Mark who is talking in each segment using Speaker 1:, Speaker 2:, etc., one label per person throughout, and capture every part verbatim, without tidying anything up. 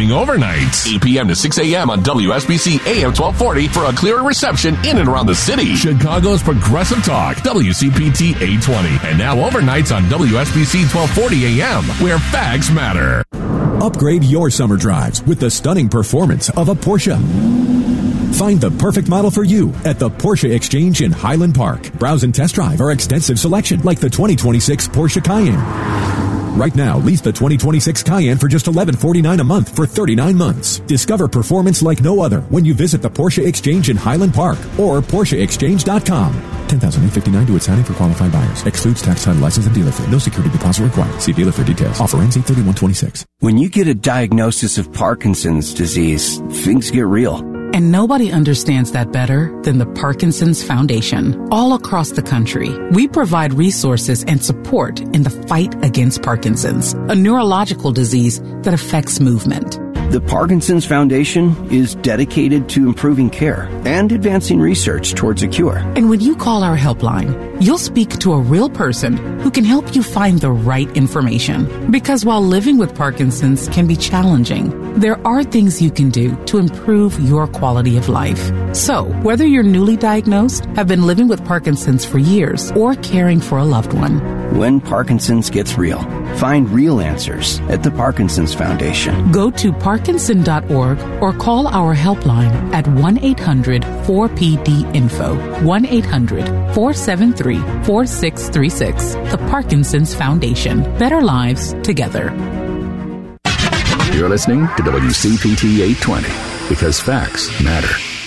Speaker 1: Overnight, eight p.m. to six a.m. on W S B C A M twelve forty for a clearer reception in and around the city. Chicago's Progressive Talk, W C P T eight twenty. And now overnights on W S B C twelve forty A M, where facts matter.
Speaker 2: Upgrade your summer drives with the stunning performance of a Porsche. Find the perfect model for you at the Porsche Exchange in Highland Park. Browse and test drive our extensive selection like the twenty twenty-six Porsche Cayenne. Right now, lease the twenty twenty-six Cayenne for just eleven forty-nine a month for thirty-nine months. Discover performance like no other when you visit the Porsche Exchange in Highland Park or Porsche Exchange dot com. ten thousand eight hundred fifty-nine due at signing for qualified buyers. Excludes tax, title, license, and dealer fee. No security deposit required. See dealer for details. Offer ends eight thirty-one twenty-six.
Speaker 3: When you get a diagnosis of Parkinson's disease, things get real.
Speaker 4: And nobody understands that better than the Parkinson's Foundation. All across the country, we provide resources and support in the fight against Parkinson's, a neurological disease that affects movement.
Speaker 3: The Parkinson's Foundation is dedicated to improving care and advancing research towards a cure.
Speaker 4: And when you call our helpline, you'll speak to a real person who can help you find the right information. Because while living with Parkinson's can be challenging, there are things you can do to improve your quality of life. So, whether you're newly diagnosed, have been living with Parkinson's for years, or caring for a loved one,
Speaker 3: when Parkinson's gets real, find real answers at the Parkinson's Foundation.
Speaker 4: Go to parkinson dot org or call our helpline at one eight hundred four P D info, one eight hundred four seven three four six three six. The Parkinson's Foundation. Better lives together.
Speaker 5: You're listening to W C P T eight twenty, because facts matter.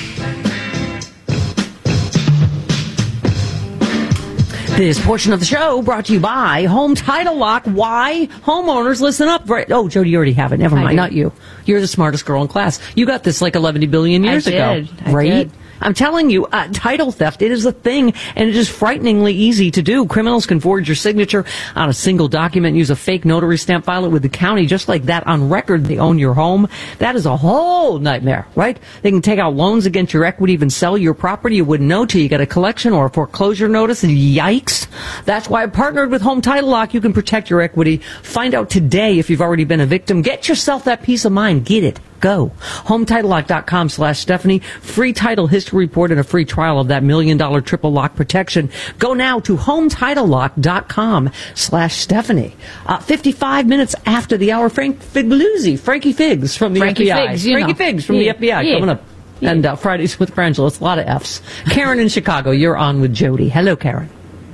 Speaker 6: This portion of the show brought to you by Home Title Lock. Why? Homeowners, listen up. Right. Oh, Jody, you already have it. Never mind. Not you. You're the smartest girl in class. You got this like eleven billion years
Speaker 7: I
Speaker 6: ago.
Speaker 7: did. I
Speaker 6: right?
Speaker 7: did.
Speaker 6: I'm telling you, uh, title theft, it is a thing, and it is frighteningly easy to do. Criminals can forge your signature on a single document, use a fake notary stamp, file it with the county, just like that. On record, they own your home. That is a whole nightmare, right? They can take out loans against your equity, even sell your property. You wouldn't know till you get a collection or a foreclosure notice, and yikes. That's why I partnered with Home Title Lock. You can protect your equity. Find out today if you've already been a victim. Get yourself that peace of mind. Get it. Go. home title lock dot com slash Stephanie. Free title history report and a free trial of that million dollar triple lock protection. Go now to home title lock dot com slash Stephanie. Uh, fifty-five minutes after the hour, Frank Figluzzi, Frankie Figs from the
Speaker 7: Frankie
Speaker 6: F B I.
Speaker 7: Figs, you
Speaker 6: Frankie
Speaker 7: know.
Speaker 6: Figs from
Speaker 7: Yeah.
Speaker 6: the F B I
Speaker 7: Yeah.
Speaker 6: coming up.
Speaker 7: Yeah.
Speaker 6: And uh, Fridays with Frangela. It's a lot of F's. Karen in Chicago, you're on with Jody. Hello, Karen.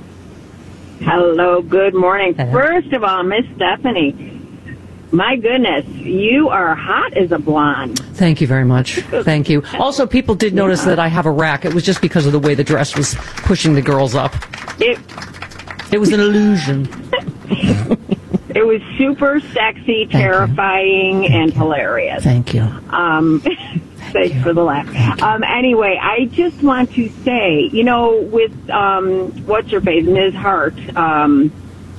Speaker 8: Hello, good morning.
Speaker 6: Hello.
Speaker 8: First of all, Miss Stephanie, my goodness, you are hot as a blonde.
Speaker 6: Thank you very much. Thank you. Also, people did notice that I have a rack. It was just because of the way the dress was pushing the girls up.
Speaker 8: It
Speaker 6: It was an illusion.
Speaker 8: it was super sexy, terrifying, and hilarious.
Speaker 6: Thank you.
Speaker 8: Um, thanks for the laugh. Um, anyway, I just want to say, you know, with um, what's her face, Miz Hart. Um,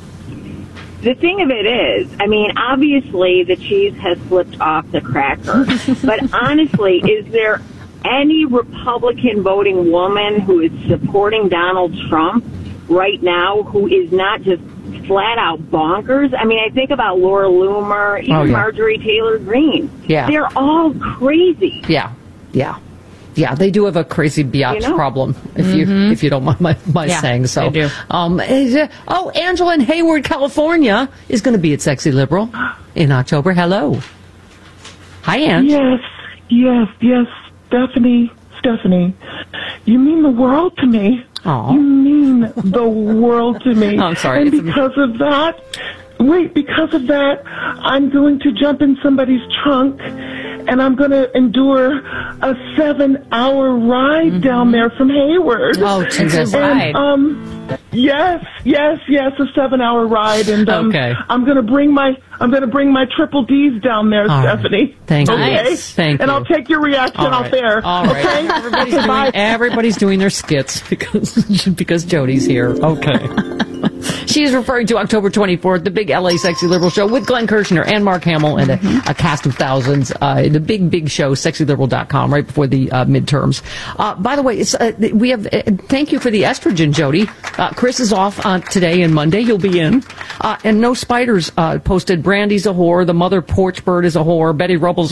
Speaker 8: The thing of it is, I mean, obviously the cheese has slipped off the cracker. But honestly, is there any Republican voting woman who is supporting Donald Trump right now who is not just flat out bonkers? I mean, I think about Laura Loomer, even
Speaker 6: Oh, yeah.
Speaker 8: Marjorie Taylor Greene.
Speaker 6: Yeah.
Speaker 8: They're all crazy.
Speaker 6: Yeah. Yeah. Yeah, they do have a crazy biatch
Speaker 8: You know?
Speaker 6: problem, if you if you don't mind my, my
Speaker 7: Yeah,
Speaker 6: saying so.
Speaker 7: they do.
Speaker 6: Um, is, uh, oh, Angela in Hayward, California, is going to be at Sexy Liberal in October. Hello. Hi, Ange.
Speaker 9: Yes, yes, yes, Stephanie, Stephanie, you mean the world to me.
Speaker 6: Aw.
Speaker 9: You mean the world to me.
Speaker 6: Oh, I'm sorry.
Speaker 9: And
Speaker 6: It's a-
Speaker 9: because of that, wait, because of that, I'm going to jump in somebody's trunk and I'm going to endure a seven-hour ride mm-hmm. down there from Hayward.
Speaker 6: Oh, Jesus.
Speaker 9: And, um, yes, yes, yes, a seven-hour ride, and um,
Speaker 6: Okay.
Speaker 9: I'm going to bring my I'm going to bring my triple D's down there,
Speaker 6: All right.
Speaker 9: Stephanie.
Speaker 6: Thank you.
Speaker 9: okay?
Speaker 6: Nice. Thank
Speaker 9: and
Speaker 6: you.
Speaker 9: I'll take your reaction
Speaker 6: All
Speaker 9: off
Speaker 6: right.
Speaker 9: there.
Speaker 6: All right.
Speaker 9: Okay.
Speaker 6: Everybody's,
Speaker 9: Okay,
Speaker 6: doing,
Speaker 9: bye.
Speaker 6: everybody's doing their skits because because Jody's here. Okay. She is referring to October twenty-fourth, the big L A Sexy Liberal show with Glenn Kirshner and Mark Hamill and a,
Speaker 7: Mm-hmm.
Speaker 6: a cast of thousands. Uh, the big, big show, sexy liberal dot com, right before the uh, midterms. Uh, by the way, it's, uh, we have. Uh, thank you for the estrogen, Jody. Uh, Chris is off uh, today and Monday. You'll be in. Uh, and No Spiders uh, posted. Brandy's a whore. The mother porch bird is a whore. Betty Rubble's